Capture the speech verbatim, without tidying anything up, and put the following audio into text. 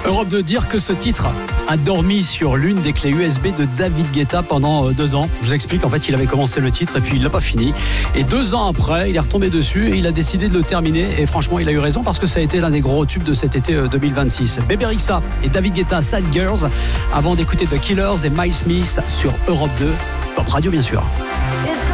Europe deux, dire que ce titre a dormi sur l'une des clés U S B de David Guetta pendant deux ans. Je vous explique, en fait, il avait commencé le titre et puis il l'a pas fini. Et deux ans après, il est retombé dessus et il a décidé de le terminer. Et franchement, il a eu raison parce que ça a été l'un des gros tubes de cet été deux mille vingt-six. Bébé Rexha et David Guetta, Sad Girls, avant d'écouter The Killers et Miles Smith sur Europe deux, Pop Radio bien sûr.